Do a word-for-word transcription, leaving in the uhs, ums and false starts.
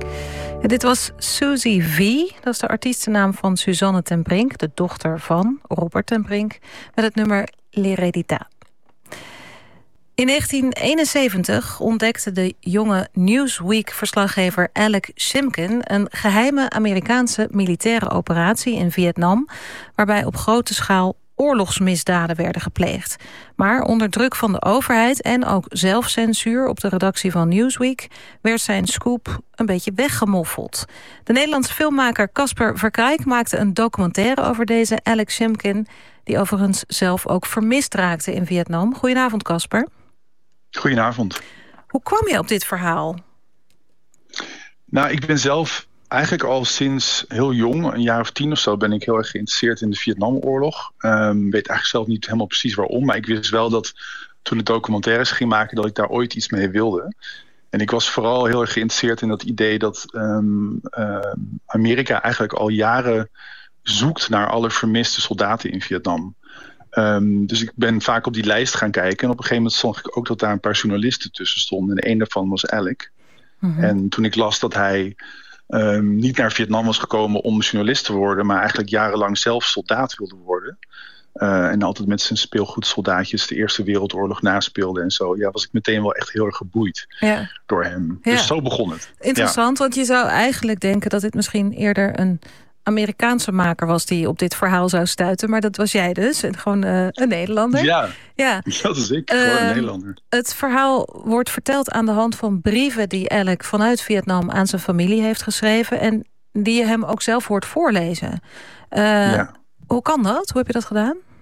Ja, dit was Susie V. Dat is de artiestennaam van Suzanne ten Brink, de dochter van Robert ten Brink, met het nummer L'Heredità. In negentien eenenzeventig ontdekte de jonge Newsweek-verslaggever Alec Shimkin een geheime Amerikaanse militaire operatie in Vietnam, waarbij op grote schaal oorlogsmisdaden werden gepleegd. Maar onder druk van de overheid en ook zelfcensuur op de redactie van Newsweek werd zijn scoop een beetje weggemoffeld. De Nederlandse filmmaker Casper Verkijk maakte een documentaire over deze Alec Shimkin, die overigens zelf ook vermist raakte in Vietnam. Goedenavond, Casper. Goedenavond. Hoe kwam je op dit verhaal? Nou, ik ben zelf eigenlijk al sinds heel jong, een jaar of tien of zo, ben ik heel erg geïnteresseerd in de Vietnamoorlog. Ik um, weet eigenlijk zelf niet helemaal precies waarom, maar ik wist wel dat toen ik documentaires ging maken, dat ik daar ooit iets mee wilde. En ik was vooral heel erg geïnteresseerd in dat idee dat um, uh, Amerika eigenlijk al jaren zoekt naar alle vermiste soldaten in Vietnam. Um, dus ik ben vaak op die lijst gaan kijken. En op een gegeven moment zag ik ook dat daar een paar journalisten tussen stonden. En een daarvan was Alec. Mm-hmm. En toen ik las dat hij um, niet naar Vietnam was gekomen om journalist te worden, maar eigenlijk jarenlang zelf soldaat wilde worden. Uh, en altijd met zijn speelgoedsoldaatjes de Eerste Wereldoorlog naspeelde en zo. Ja, was ik meteen wel echt heel erg geboeid ja. door hem. Ja. Dus zo begon het. Interessant, ja. want je zou eigenlijk denken dat dit misschien eerder een Amerikaanse maker was die op dit verhaal zou stuiten. Maar dat was jij dus. En gewoon uh, een Nederlander. Ja, ja. dat is ik. Uh, gewoon een Nederlander. Het verhaal wordt verteld aan de hand van brieven die Alec vanuit Vietnam aan zijn familie heeft geschreven. En die je hem ook zelf hoort voorlezen. Uh, ja. Hoe kan dat? Hoe heb je dat gedaan?